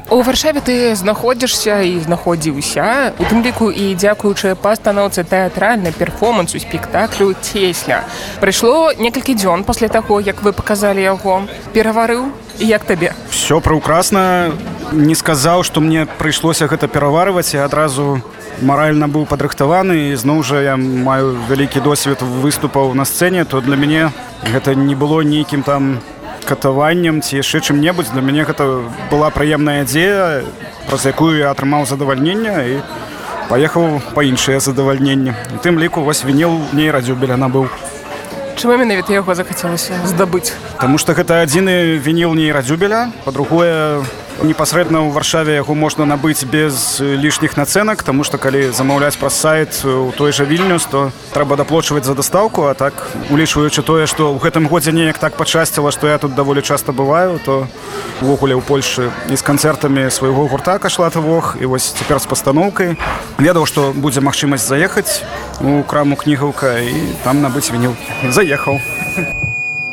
У Варшаве ты знаходзішся і знаходзіўся, у тым ліку і дзякуючы пастаноўцы тэатральнай перформансу спектаклю «Цесня». Прайшло некалькі дзён пасля таго, як вы паказалі яго. Пераварыў? І як табе? Все праўкрасна. Не сказаў, што мне прыйшлося гэта пераварваць, я адразу маральна быў падрыхтаваны, і зноў жа я маю вялікі досвед выступаў на сцэне, то для мяне гэта не было нейкім там катаваннем ці яшчэ чым-небудзь. Для мяне гэта была прыемная ідзея, праз якую я атрымаў задавальненне і паехаў па іншыя задавальненні. У тым ліку вось вініл нейрадзюбеля набыў. Чаму менавіта яго захацелася здабыць? Таму што гэта адзіны вініл нейрадзюбеля. Па-другое, непасрэдна ў Варшаве яго можна набыць без лішніх нацэнак, таму што калі замаўляць праз сайт у той жа Вільнюс, то трэба даплочваць за дастаўку, а так, улічваючы тое, што ў гэтым годзе неяк так пачасціла, што я тут даволі часта бываю, то увогуле ў Польшы і з канцэртамі свайго гурта «Кашлаты Вог», і вось цяпер з пастаноўкай. Ведаў, што будзе магчымасць заехаць у краму «Кнігаўка» і там набыць вініл. Заехаў.